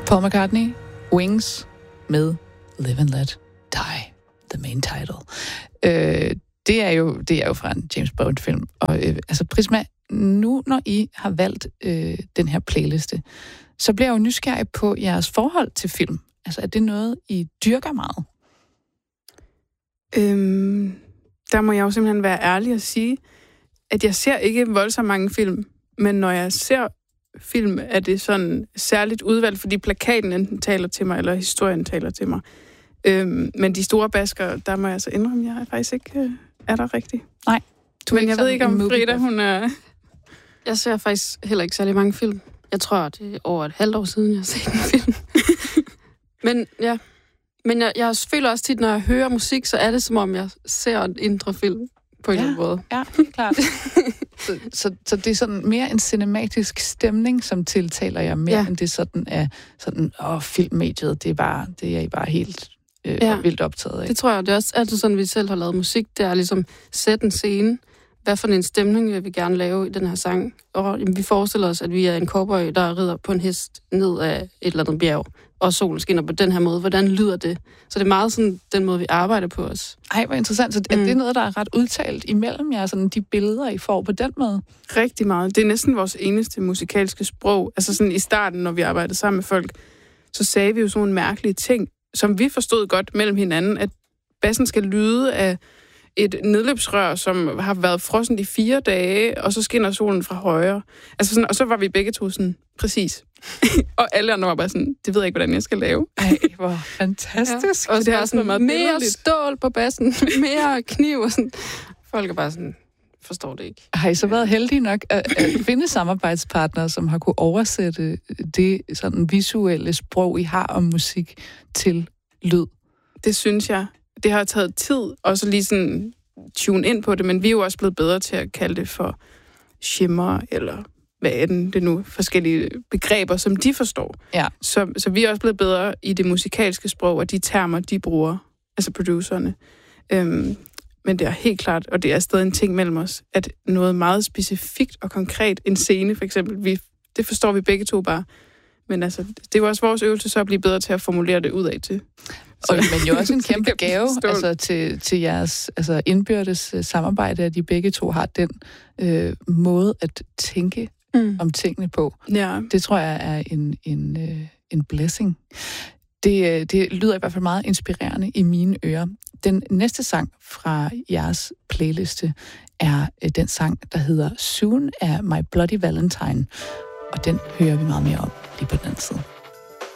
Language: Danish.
Paul McCartney, Wings med Live and Let Die, the main title. Det er jo fra en James Bond-film. Og altså Prisma, nu når I har valgt den her playliste, så bliver jeg jo nysgerrig på jeres forhold til film. Altså er det noget, I dyrker meget? Der må jeg jo simpelthen være ærlig og sige, at jeg ser ikke voldsomt mange film, men når jeg ser film, er det sådan særligt udvalgt, fordi plakaten enten taler til mig, eller historien taler til mig. Men de store basker, der må jeg så indrømme, jeg faktisk ikke er der rigtigt. Nej. Men jeg ved ikke, om Frida, hun er... Jeg ser faktisk heller ikke særlig mange film. Jeg tror, det er over et halvt år siden, jeg har set en film. Men jeg føler også tit, når jeg hører musik, så er det som om, jeg ser en indre film på en eller anden måde. Ja, klart. så det er sådan mere en cinematisk stemning, som tiltaler jer mere, end det sådan er sådan, filmmediet, det er I bare helt vildt optaget af. Det tror jeg, det er også altid sådan, vi selv har lavet musik, det er ligesom sætte en scene, hvad for en stemning vil vi gerne lave i den her sang. Og vi forestiller os, at vi er en cowboy, der rider på en hest ned af et eller andet bjerg, og solen skinner på den her måde. Hvordan lyder det? Så det er meget sådan den måde, vi arbejder på os. Ej, hvor interessant. Så er det noget, der er ret udtalt imellem jer, sådan de billeder, I får på den måde? Rigtig meget. Det er næsten vores eneste musikalske sprog. Altså sådan i starten, når vi arbejdede sammen med folk, så sagde vi jo sådan nogle mærkelige ting, som vi forstod godt mellem hinanden, at bassen skal lyde af et nedløbsrør, som har været frossent i 4 dage, og så skinner solen fra højre. Altså sådan, og så var vi begge to sådan, præcis. Og alle andre var bare sådan, det ved jeg ikke, hvordan jeg skal lave. Ej, hvor fantastisk. Ja. Og det er sådan meget mere stål på bassen, mere kniv og sådan. Folk er bare sådan, forstår det ikke. Har I så været heldige nok at finde samarbejdspartnere, som har kunne oversætte det sådan visuelle sprog, I har om musik, til lyd? Det synes jeg. Det har taget tid, og så lige sådan tune ind på det, men vi er jo også blevet bedre til at kalde det for shimmer, eller hvad er det nu, forskellige begreber, som de forstår. Ja. Så vi er også blevet bedre i det musikalske sprog, og de termer, de bruger, altså producerne. Men det er helt klart, og det er stadig en ting mellem os, at noget meget specifikt og konkret, en scene for eksempel, det forstår vi begge to bare. Men altså, det er jo også vores øvelse så at blive bedre til at formulere det udad til. Men jo også en kæmpe gave altså, til jeres indbyrdes samarbejde, at de begge to har den måde at tænke om tingene på. Ja. Det tror jeg er en blessing. Det lyder i hvert fald meget inspirerende i mine ører. Den næste sang fra jeres playliste er den sang, der hedder Soon af My Bloody Valentine. Og den hører vi meget mere om lige på den anden side.